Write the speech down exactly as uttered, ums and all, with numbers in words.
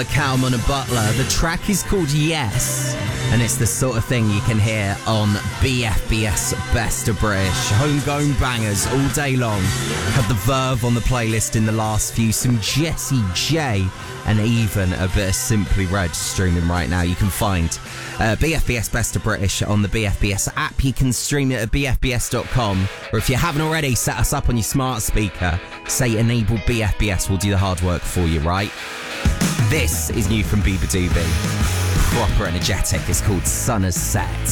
Cowman and Butler. The track is called Yes, and it's the sort of thing you can hear on B F B S Best of British. Homegrown bangers all day long. Had the Verve on the playlist in the last few, some Jessie J, and even a bit of Simply Red streaming right now. You can find uh, B F B S Best of British on the B F B S app. You can stream it at b f b s dot com, or if you haven't already, set us up on your smart speaker. Say enable B F B S, we'll do the hard work for you, right? This is new from Bieber Doobie. Proper energetic. It's called Sun Has Set.